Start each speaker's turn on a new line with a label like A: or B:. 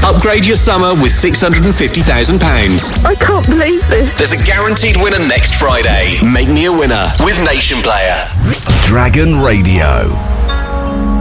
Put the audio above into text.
A: Upgrade your summer with £650,000.
B: I can't believe this.
A: There's a guaranteed winner next Friday. Make me a winner with Nation Player.
C: Dragon Radio.